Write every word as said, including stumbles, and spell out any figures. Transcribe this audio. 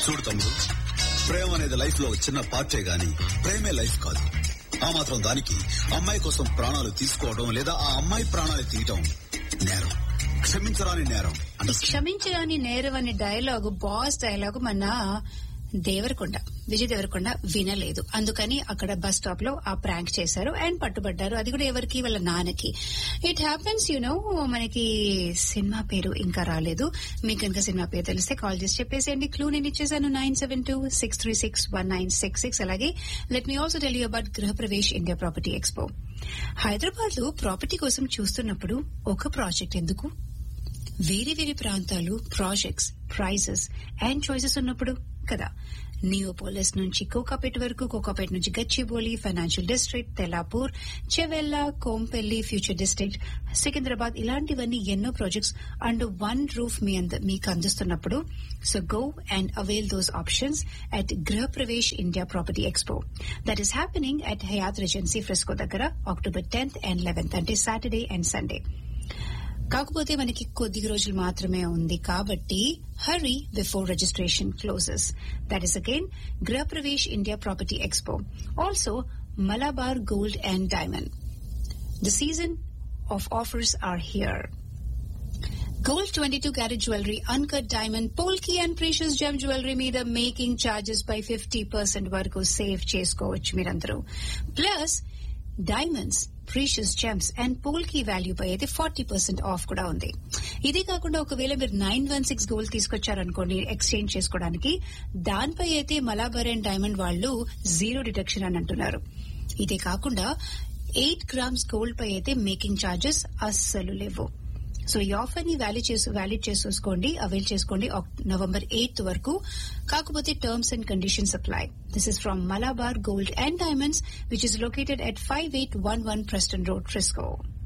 చూడు తమ్ముడు, ప్రేమ అనేది లైఫ్ లో చిన్న పార్టే గాని ప్రేమే లైఫ్ కాదు. ఆ మాత్రం దానికి అమ్మాయి కోసం ప్రాణాలు తీసుకోవడం లేదా ఆ అమ్మాయి ప్రాణాలు తీయటం నేరం, క్షమించరాని నేరం. క్షమించరాని నేరం అనే డైలాగు, బాస్ డైలాగు మన దేవరకొండ విజయ్ దేవరకొండ వినలేదు. అందుకని అక్కడ బస్ స్టాప్ లో ఆ ప్రాంక్ చేశారు అండ్ పట్టుబడ్డారు. అది కూడా ఎవరికి? వాళ్ళ నాన్నకి. It happens you know. మనకి సినిమా పేరు ఇంకా రాలేదు. మీకు కనుక సినిమా పేరు తెలిస్తే కాల్ చేసి చెప్పేసేయండి. క్లూ నేను ఇచ్చేసాను nine seven two six three six one nine six six. అలాగే let me also tell you about Gruhapravesh India property expo. Hyderabad లో ప్రాపర్టీ కోసం చూస్తున్నప్పుడు ఒక ప్రాజెక్ట్ ఎందుకు, వేరే వేరే ప్రాంతాలు, ప్రాజెక్ట్స్, ప్రైజెస్ అండ్ చాయిసెస్ ఉన్నప్పుడు కదా. నియోపోలిస్ నుంచి కోకాపేట్ వరకు, కోకాపేట్ నుంచి Gachibowli, financial district, తెలాపూర్, Chevella, Kompelli, future district, Secunderabad, ఇలాంటివన్నీ ఎన్నో ప్రాజెక్ట్స్ అండర్ వన్ రూఫ్ మీ మీకు అందిస్తున్నప్పుడు so go and avail those options at Gruhapravesh India property expo. That is happening at Hayat regency fresco దగ్గర అక్టోబర్ టెన్త్ అండ్ లెవెన్త్, అంటే సాటర్డే అండ్ సండే. కాకపోతే మనకి కొద్ది రోజులు మాత్రమే ఉంది కాబట్టి హరీ before registration closes. That is again Gruhapravesh India property expo. Also Malabar gold and diamond. The season of offers are here. Gold twenty-two carat jewelry, uncut diamond, polki and precious gem jewelry మీద making charges పై fifty percent వరకు save చేసుకోవచ్చు మీరందరూ. Plus diamonds, precious Gems and polki value pi అయితే forty percent of కూడా ఉంది. ఇదే కాకుండా ఒకవేళ మీరు nine one six gold తీసుకొచ్చారనుకోండి exchange చేసుకోవడానికి, దానిపై అయితే మలాబార్ అండ్ డైమండ్ వాళ్ళు జీరో డిడక్షన్ అని అంటున్నారు. ఇదే కాకుండా ఎయిట్ గ్రామ్స్ గోల్డ్ పై అయితే మేకింగ్ చార్జెస్ అస్సలు లేవు. సో ఈ ఆఫర్ ని వ్యాలిడ్ చేసు వ్యాలిడ్ చేసుకోండి, అవైల్ చేసుకోండి నవంబర్ ఎయిత్ వరకు. కాకపోతే terms and conditions apply. This is from Malabar gold and diamonds, which is located at five eight one one Preston Road, Frisco.